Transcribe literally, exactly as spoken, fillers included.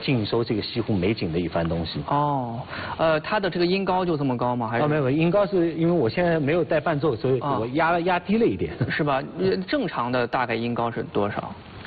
尽收这个西湖美景的一番东西。 哦，呃，它的这个音高就这么高吗？还是？ 啊，没有，音高是因为我现在没有带伴奏，所以我压了压低了一点。 是吧？呃正常的大概音高是多少？